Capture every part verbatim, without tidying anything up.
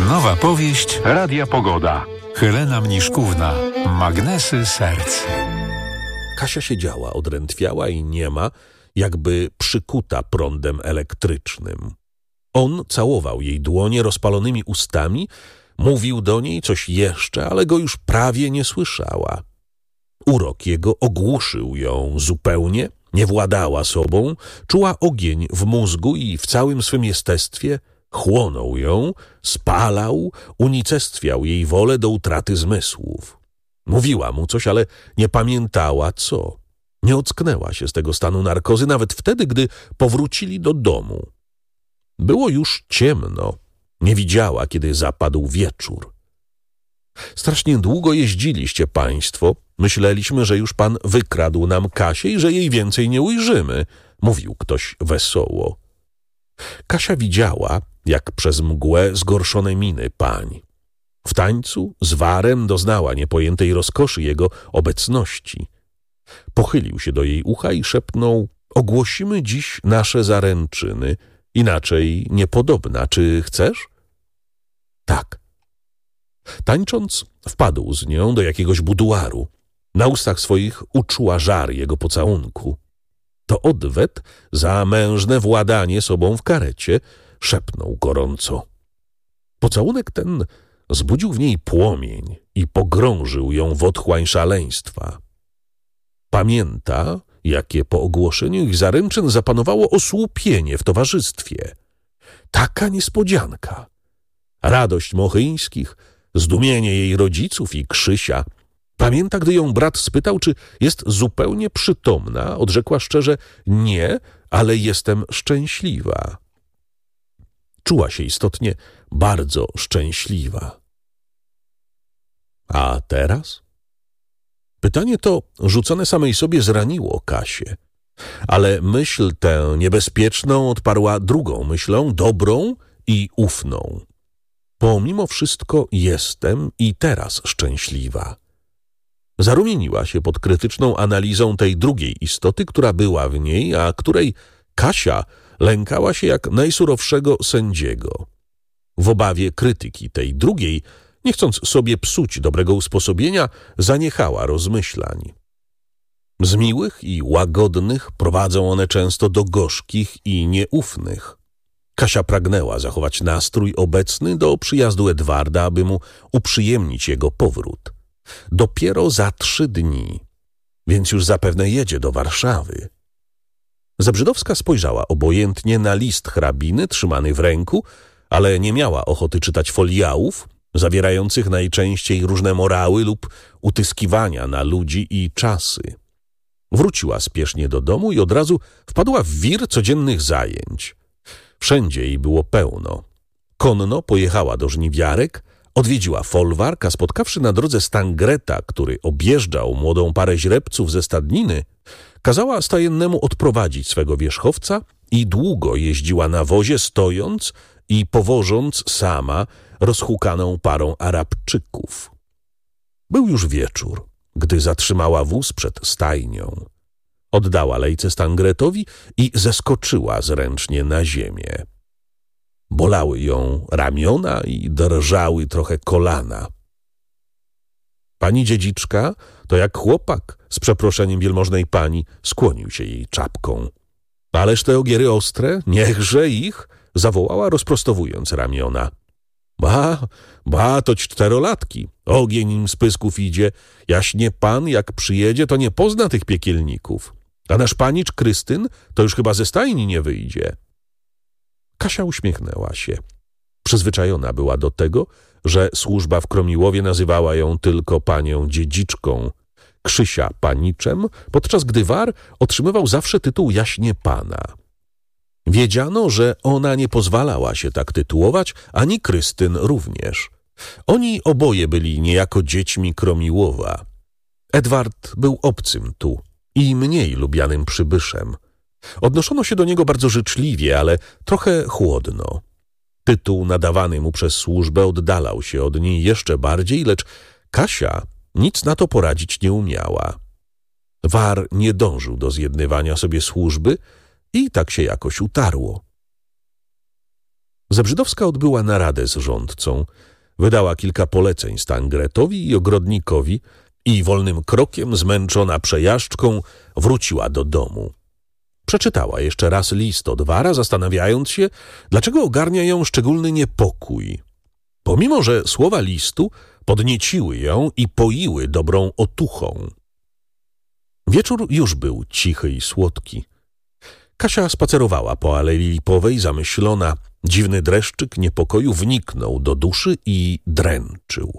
Nowa powieść Radia Pogoda. Helena Mniszkówna. Magnesy serc. Kasia siedziała, odrętwiała i niema, jakby przykuta prądem elektrycznym. On całował jej dłonie rozpalonymi ustami, mówił do niej coś jeszcze, ale go już prawie nie słyszała. Urok jego ogłuszył ją zupełnie, nie władała sobą, czuła ogień w mózgu i w całym swym jestestwie chłonął ją, spalał, unicestwiał jej wolę do utraty zmysłów. Mówiła mu coś, ale nie pamiętała co. Nie ocknęła się z tego stanu narkozy nawet wtedy, gdy powrócili do domu. Było już ciemno. Nie widziała, kiedy zapadł wieczór. Strasznie długo jeździliście państwo. Myśleliśmy, że już pan wykradł nam Kasię i że jej więcej nie ujrzymy, mówił ktoś wesoło. Kasia widziała, jak przez mgłę zgorszone miny pań. W tańcu z warem doznała niepojętej rozkoszy jego obecności. Pochylił się do jej ucha i szepnął: ogłosimy dziś nasze zaręczyny, inaczej niepodobna. Czy chcesz? Tak. Tańcząc, wpadł z nią do jakiegoś buduaru. Na ustach swoich uczuła żar jego pocałunku. To odwet za mężne władanie sobą w karecie, szepnął gorąco. Pocałunek ten zbudził w niej płomień i pogrążył ją w otchłań szaleństwa. Pamięta, jakie po ogłoszeniu ich zaręczyn zapanowało osłupienie w towarzystwie. Taka niespodzianka. Radość Mochyńskich, zdumienie jej rodziców i Krzysia. Pamięta, gdy ją brat spytał, czy jest zupełnie przytomna, odrzekła szczerze: nie, ale jestem szczęśliwa. Czuła się istotnie bardzo szczęśliwa. A teraz? Pytanie to, rzucone samej sobie, zraniło Kasię. Ale myśl tę niebezpieczną odparła drugą myślą, dobrą i ufną. Pomimo wszystko jestem i teraz szczęśliwa. Zarumieniła się pod krytyczną analizą tej drugiej istoty, która była w niej, a której Kasia lękała się jak najsurowszego sędziego. W obawie krytyki tej drugiej, nie chcąc sobie psuć dobrego usposobienia, zaniechała rozmyślań. Z miłych i łagodnych prowadzą one często do gorzkich i nieufnych. Kasia pragnęła zachować nastrój obecny do przyjazdu Edwarda, aby mu uprzyjemnić jego powrót. Dopiero za trzy dni, więc już zapewne jedzie do Warszawy. Zebrzydowska spojrzała obojętnie na list hrabiny trzymany w ręku, ale nie miała ochoty czytać foliałów, zawierających najczęściej różne morały lub utyskiwania na ludzi i czasy. Wróciła spiesznie do domu i od razu wpadła w wir codziennych zajęć. Wszędzie jej było pełno. Konno pojechała do żniwiarek, odwiedziła folwark, a spotkawszy na drodze Stangreta, który objeżdżał młodą parę źrebców ze stadniny, kazała stajennemu odprowadzić swego wierzchowca i długo jeździła na wozie, stojąc i powożąc sama rozhukaną parą Arabczyków. Był już wieczór, gdy zatrzymała wóz przed stajnią. Oddała lejce Stangretowi i zeskoczyła zręcznie na ziemię. Bolały ją ramiona i drżały trochę kolana. Pani dziedziczka, to jak chłopak, z przeproszeniem wielmożnej pani, skłonił się jej czapką. Ależ te ogiery ostre, niechże ich, zawołała, rozprostowując ramiona. Ba, ba, to czterolatki, ogień im z pysków idzie, jaśnie pan, jak przyjedzie, to nie pozna tych piekielników. A nasz panicz Krystyn to już chyba ze stajni nie wyjdzie. Kasia uśmiechnęła się. Przyzwyczajona była do tego, że służba w Kromiłowie nazywała ją tylko panią dziedziczką, Krzysia paniczem, podczas gdy War otrzymywał zawsze tytuł jaśnie pana. Wiedziano, że ona nie pozwalała się tak tytułować, ani Krystyn również. Oni oboje byli niejako dziećmi Kromiłowa. Edward był obcym tu i mniej lubianym przybyszem. Odnoszono się do niego bardzo życzliwie, ale trochę chłodno. Tytuł nadawany mu przez służbę oddalał się od niej jeszcze bardziej, lecz Kasia nic na to poradzić nie umiała. War nie dążył do zjednywania sobie służby i tak się jakoś utarło. Zebrzydowska odbyła naradę z rządcą, wydała kilka poleceń Stangretowi i ogrodnikowi i wolnym krokiem, zmęczona przejażdżką, wróciła do domu. Przeczytała jeszcze raz list od Wara, zastanawiając się, dlaczego ogarnia ją szczególny niepokój. Pomimo że słowa listu podnieciły ją i poiły dobrą otuchą. Wieczór już był cichy i słodki. Kasia spacerowała po Alei Lipowej, zamyślona. Dziwny dreszczyk niepokoju wniknął do duszy i dręczył.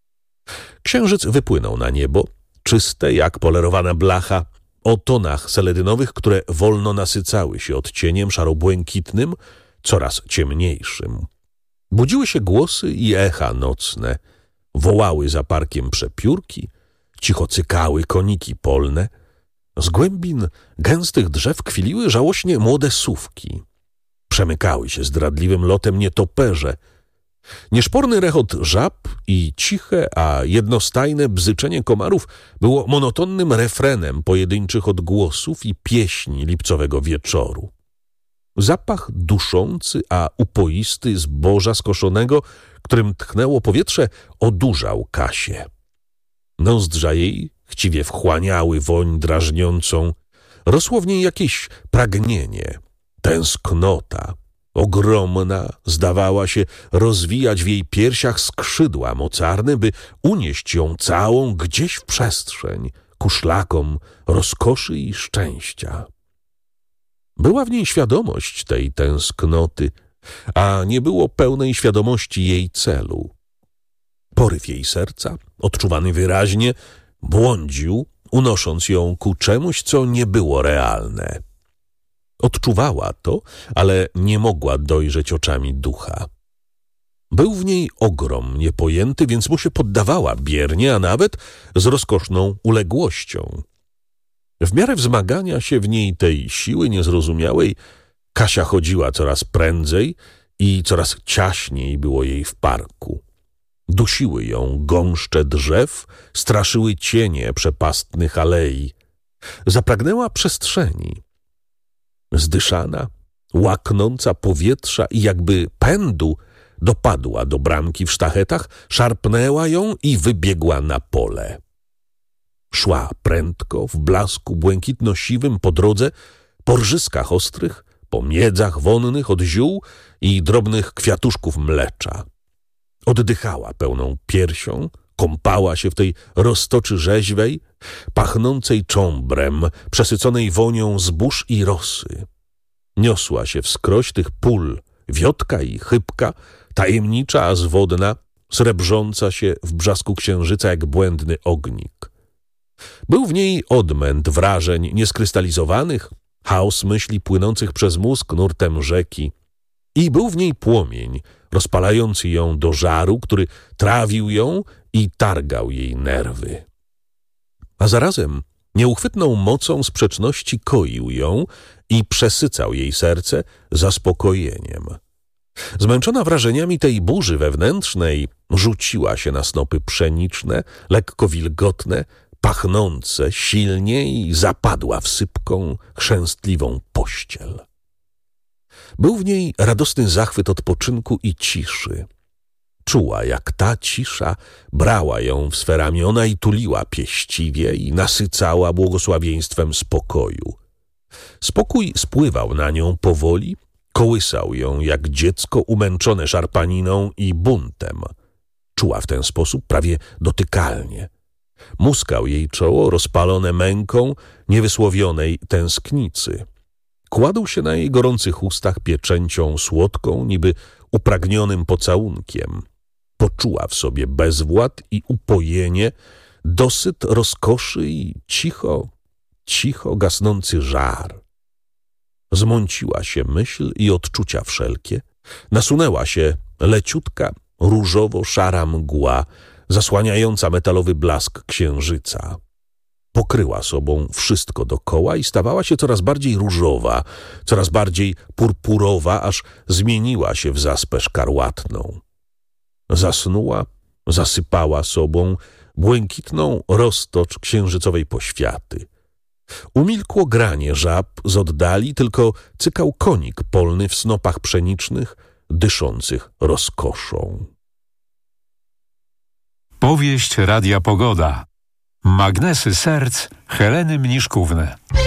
Księżyc wypłynął na niebo, czyste jak polerowana blacha, o tonach seledynowych, które wolno nasycały się odcieniem szaro-błękitnym, coraz ciemniejszym. Budziły się głosy i echa nocne, wołały za parkiem przepiórki, cicho cykały koniki polne. Z głębin gęstych drzew kwiliły żałośnie młode sówki. Przemykały się zdradliwym lotem nietoperze. Nieszporny rechot żab i ciche, a jednostajne bzyczenie komarów było monotonnym refrenem pojedynczych odgłosów i pieśni lipcowego wieczoru. Zapach duszący, a upoisty zboża skoszonego, którym tchnęło powietrze, odurzał Kasię. Nozdrza jej chciwie wchłaniały woń drażniącą. Rosło w niej jakieś pragnienie, tęsknota. Ogromna zdawała się rozwijać w jej piersiach skrzydła mocarne, by unieść ją całą gdzieś w przestrzeń, ku szlakom rozkoszy i szczęścia. Była w niej świadomość tej tęsknoty, a nie było pełnej świadomości jej celu. Poryw jej serca, odczuwany wyraźnie, błądził, unosząc ją ku czemuś, co nie było realne. Odczuwała to, ale nie mogła dojrzeć oczami ducha. Był w niej ogrom niepojęty, więc mu się poddawała biernie, a nawet z rozkoszną uległością. W miarę wzmagania się w niej tej siły niezrozumiałej, Kasia chodziła coraz prędzej i coraz ciaśniej było jej w parku. Dusiły ją gąszcze drzew, straszyły cienie przepastnych alei. Zapragnęła przestrzeni. Zdyszana, łaknąca powietrza i jakby pędu dopadła do bramki w sztachetach, szarpnęła ją i wybiegła na pole. Szła prędko, w blasku błękitno-siwym po drodze, po rżyskach ostrych, po miedzach wonnych od ziół i drobnych kwiatuszków mlecza. Oddychała pełną piersią, kąpała się w tej roztoczy rzeźwej, pachnącej cząbrem, przesyconej wonią zbóż i rosy. Niosła się wskroś tych pól, wiotka i chybka, tajemnicza a zwodna, srebrząca się w brzasku księżyca jak błędny ognik. Był w niej odmęt wrażeń nieskrystalizowanych, chaos myśli płynących przez mózg nurtem rzeki. I był w niej płomień, rozpalający ją do żaru, który trawił ją i targał jej nerwy. A zarazem nieuchwytną mocą sprzeczności koił ją i przesycał jej serce zaspokojeniem. Zmęczona wrażeniami tej burzy wewnętrznej, rzuciła się na snopy pszeniczne, lekko wilgotne, pachnące silnie i zapadła w sypką, chrzęstliwą pościel. Był w niej radosny zachwyt odpoczynku i ciszy. Czuła, jak ta cisza brała ją w swe ramiona i tuliła pieściwie i nasycała błogosławieństwem spokoju. Spokój spływał na nią powoli, kołysał ją jak dziecko umęczone szarpaniną i buntem. Czuła w ten sposób prawie dotykalnie. Muskał jej czoło rozpalone męką niewysłowionej tęsknicy. Kładł się na jej gorących ustach pieczęcią słodką, niby upragnionym pocałunkiem. Poczuła w sobie bezwład i upojenie, dosyt rozkoszy i cicho, cicho gasnący żar. Zmąciła się myśl i odczucia wszelkie. Nasunęła się leciutka, różowo-szara mgła, zasłaniająca metalowy blask księżyca. Pokryła sobą wszystko dokoła i stawała się coraz bardziej różowa, coraz bardziej purpurowa, aż zmieniła się w zaspę szkarłatną. Zasnuła, zasypała sobą błękitną roztocz księżycowej poświaty. Umilkło granie żab z oddali, tylko cykał konik polny w snopach pszenicznych, dyszących rozkoszą. Powieść Radia Pogoda. Magnesy serc Heleny Mniszkówny.